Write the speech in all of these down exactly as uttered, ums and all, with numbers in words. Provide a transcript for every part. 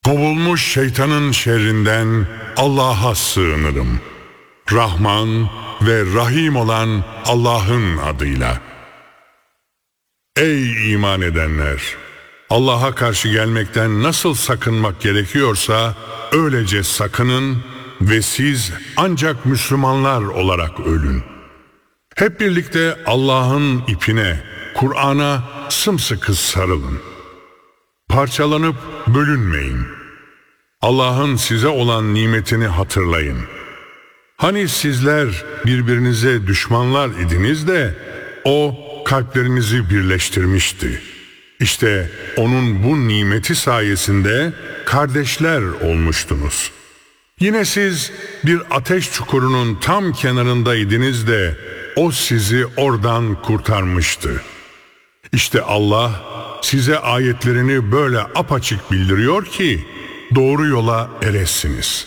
Kovulmuş şeytanın şerrinden Allah'a sığınırım. Rahman ve Rahim olan Allah'ın adıyla. Ey iman edenler! Allah'a karşı gelmekten nasıl sakınmak gerekiyorsa öylece sakının ve siz ancak Müslümanlar olarak ölün. Hep birlikte Allah'ın ipine, Kur'an'a sımsıkı sarılın. Parçalanıp bölünmeyin. Allah'ın size olan nimetini hatırlayın. Hani sizler birbirinize düşmanlar idiniz de O kalplerinizi birleştirmişti. İşte onun bu nimeti sayesinde kardeşler olmuştunuz. Yine siz bir ateş çukurunun tam kenarındaydınız de O sizi oradan kurtarmıştı. İşte Allah size ayetlerini böyle apaçık bildiriyor ki doğru yola eresiniz.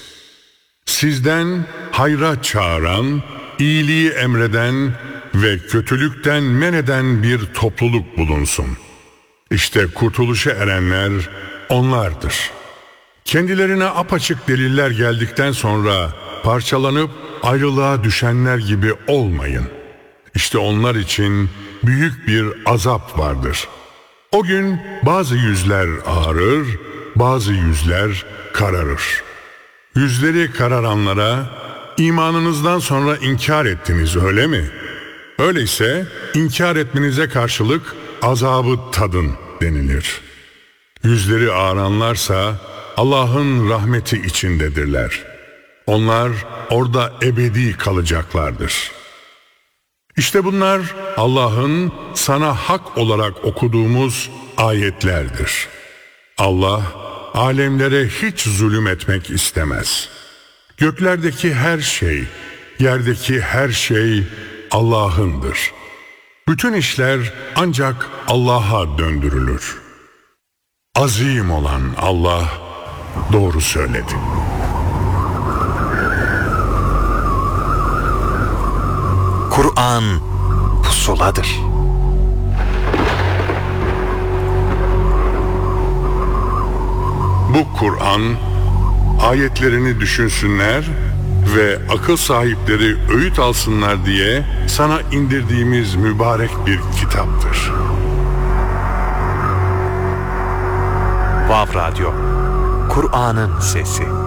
Sizden hayra çağıran, iyiliği emreden ve kötülükten men eden bir topluluk bulunsun. İşte kurtuluşa erenler onlardır. Kendilerine apaçık deliller geldikten sonra parçalanıp ayrılığa düşenler gibi olmayın. İşte onlar için büyük bir azap vardır. O gün bazı yüzler ağarır, bazı yüzler kararır. Yüzleri kararanlara imanınızdan sonra inkar ettiniz öyle mi? Öyleyse inkar etmenize karşılık azabı tadın denilir. Yüzleri ağaranlarsa Allah'ın rahmeti içindedirler. Onlar orada ebedi kalacaklardır. İşte bunlar Allah'ın sana hak olarak okuduğumuz ayetlerdir. Allah alemlere hiç zulüm etmek istemez. Göklerdeki her şey, yerdeki her şey Allah'ındır. Bütün işler ancak Allah'a döndürülür. Azim olan Allah doğru söyledi. Kur'an pusuladır. Bu Kur'an ayetlerini düşünsünler ve akıl sahipleri öğüt alsınlar diye sana indirdiğimiz mübarek bir kitaptır. Vav Radyo, Kur'an'ın sesi.